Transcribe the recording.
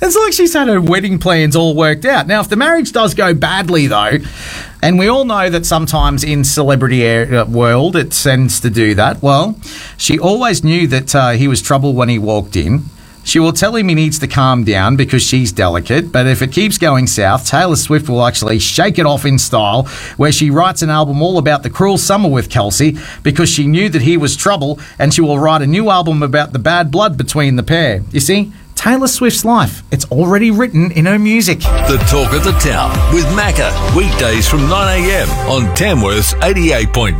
It's like she's had her wedding plans all worked out. Now, if the marriage does go badly, though, and we all know that sometimes in celebrity world it tends to do that, well, she always knew that he was trouble when he walked in. She will tell him he needs to calm down because she's delicate, but if it keeps going south, Taylor Swift will actually shake it off in style, where she writes an album all about the cruel summer with Kelsey because she knew that he was trouble, and she will write a new album about the bad blood between the pair. You see, Taylor Swift's life, it's already written in her music. The Talk of the Town with Macca, weekdays from 9 a.m. on Tamworth's 88.9